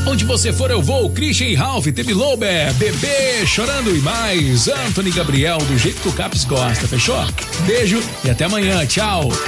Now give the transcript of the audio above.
Onde você for eu vou, Christian e Ralph, Temi Louber, Bebê, Chorando e mais, Anthony Gabriel, do jeito que o Caps gosta, fechou? Beijo e até amanhã, tchau.